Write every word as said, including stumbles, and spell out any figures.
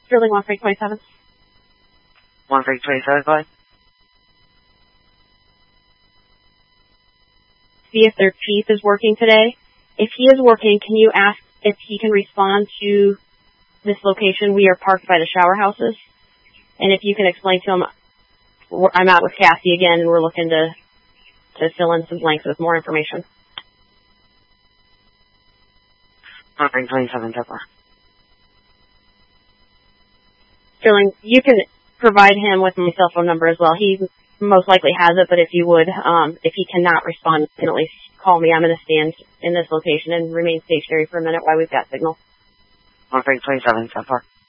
Sterling one three twenty-seven. one three twenty-seven, go ahead. See if their chief is working today. If he is working, can you ask if he can respond to this location? We are parked by the shower houses. And if you can explain to him, I'm out with Cassie again, and we're looking to, to fill in some blanks with more information. one three twenty-seven, so far. Sterling, you can provide him with my cell phone number as well. He most likely has it, but if you would, um, if he cannot respond, you can at least call me. I'm going to stand in this location and remain stationary for a minute while we've got signal. one three twenty-seven, so far.